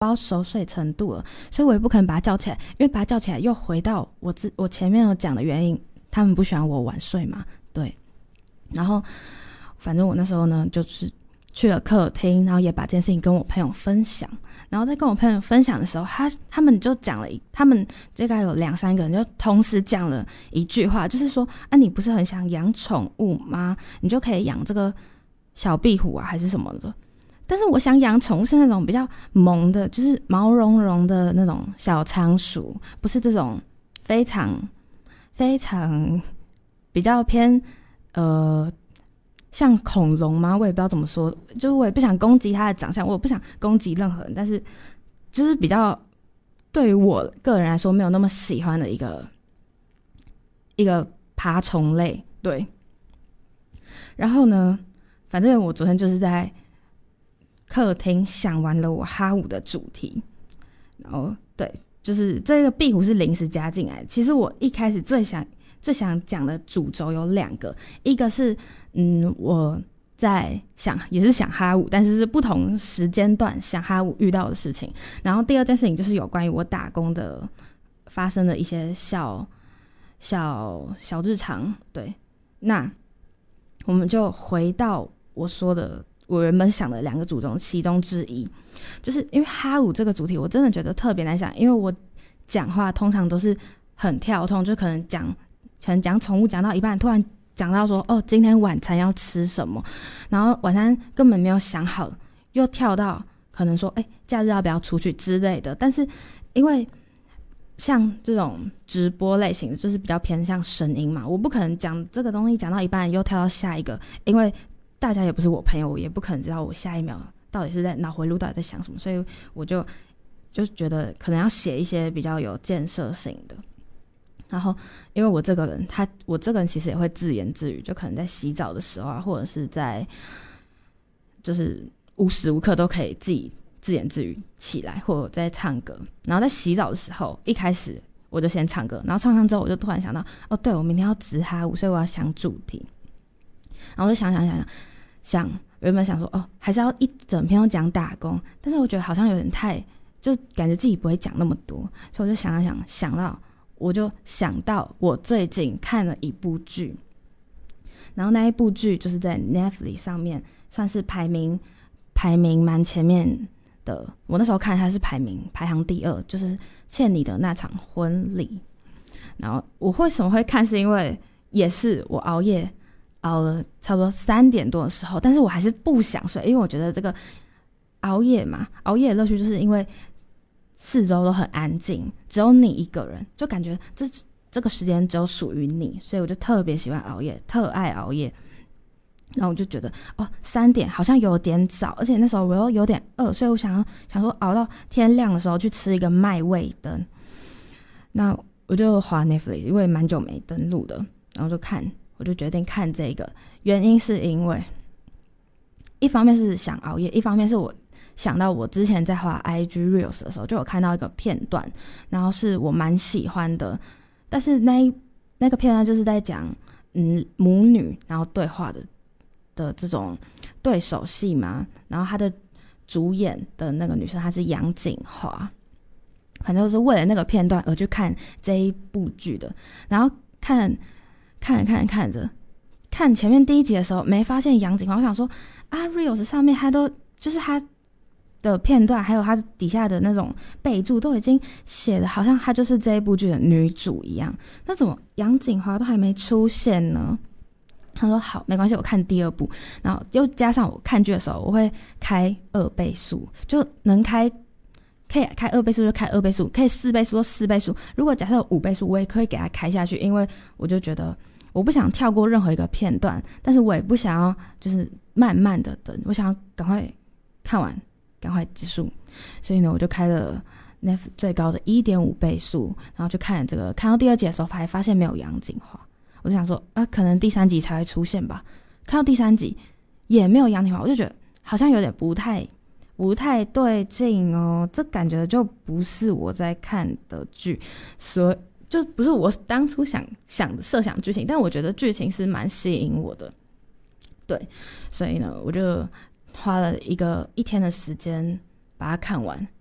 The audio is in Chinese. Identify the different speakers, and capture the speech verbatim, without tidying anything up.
Speaker 1: 包熟睡程度了，所以我也不可能把他叫起来，因为把他叫起来又回到我自我前面有讲的原因，他们不喜欢我晚睡嘛，对。然后反正我那时候呢就是去了客厅，然后也把这件事情跟我朋友分享，然后在跟我朋友分享的时候，他他们就讲了一，他们大概有两三个人就同时讲了一句话，就是说啊，你不是很想养宠物吗？你就可以养这个小壁虎啊，还是什么的。但是我想养宠物是那种比较萌的，就是毛茸茸的那种小仓鼠，不是这种非常非常比较偏呃像恐龙吗？我也不知道怎么说，就是我也不想攻击它的长相，我也不想攻击任何人，但是就是比较对于我个人来说没有那么喜欢的一个一个爬虫类，对。然后呢，反正我昨天就是在客厅想完了我哈五的主题，然后对，就是这个壁虎是临时加进来的。其实我一开始最想最想讲的主轴有两个，一个是嗯我在想也是想哈五，但是是不同时间段想哈五遇到的事情。然后第二件事情就是有关于我打工的发生的一些小小小日常。对，那我们就回到我说的。我原本想的两个主轴其中之一，就是因为哈五这个主题我真的觉得特别难想，因为我讲话通常都是很跳痛，就可能讲可能讲宠物讲到一半突然讲到说哦今天晚餐要吃什么，然后晚餐根本没有想好，又跳到可能说哎假日要不要出去之类的。但是因为像这种直播类型的就是比较偏向声音嘛，我不可能讲这个东西讲到一半又跳到下一个，因为大家也不是我朋友，我也不可能知道我下一秒到底是在脑回路到底在想什么，所以我就就觉得可能要写一些比较有建设性的。然后因为我这个人他我这个人其实也会自言自语，就可能在洗澡的时候啊，或者是在就是无时无刻都可以自己自言自语起来，或者在唱歌。然后在洗澡的时候一开始我就先唱歌，然后唱唱之后我就突然想到哦对，我明天要直哈舞，所以我要想主题。然后我就想想想想想原本想说哦还是要一整篇都讲打工，但是我觉得好像有点太就感觉自己不会讲那么多，所以我就想想想到我就想到我最近看了一部剧，然后那一部剧就是在 Netflix 上面算是排名排名蛮前面的，我那时候看它是排名排行第二，就是欠你的那场婚礼。然后我为什么会看，是因为也是我熬夜熬了差不多三点多的时候，但是我还是不想睡，因为我觉得这个熬夜嘛，熬夜的乐趣就是因为四周都很安静，只有你一个人，就感觉这这个时间只有属于你，所以我就特别喜欢熬夜，特爱熬夜。然后我就觉得哦，三点好像有点早，而且那时候我又有点饿，所以我想要想说熬到天亮的时候去吃一个麦味登。那我就滑 Netflix， 因为蛮久没登录的，然后就看。我就决定看这个，原因是因为一方面是想熬夜，一方面是我想到我之前在滑 I G Reels 的时候就有看到一个片段，然后是我蛮喜欢的，但是那一那个片段就是在讲嗯母女然后对话的的这种对手戏嘛，然后他的主演的那个女生她是杨谨华，反正就是为了那个片段而去看这一部剧的。然后看看着看着看着看前面第一集的时候没发现杨谨华，我想说啊 Reels 上面他都就是他的片段还有他底下的那种备注都已经写的好像他就是这一部剧的女主一样，那怎么杨谨华都还没出现呢？他说好没关系，我看第二部，然后又加上我看剧的时候我会开二倍速，就能开可以开二倍速就开二倍速，可以四倍速就四倍速，如果假设有五倍速我也可以给它开下去，因为我就觉得我不想跳过任何一个片段，但是我也不想要就是慢慢的等，我想要赶快看完赶快结束，所以呢我就开了 Netflix 最高的 一点五 倍速，然后就看这个，看到第二集的时候还发现没有杨谨华，我就想说啊可能第三集才会出现吧，看到第三集也没有杨谨华，我就觉得好像有点不太不太对劲哦，这感觉就不是我在看的剧，所以就不是我当初想想的设想剧情，但我觉得剧情是蛮吸引我的，对，所以呢我就花了一个一天的时间把它看完，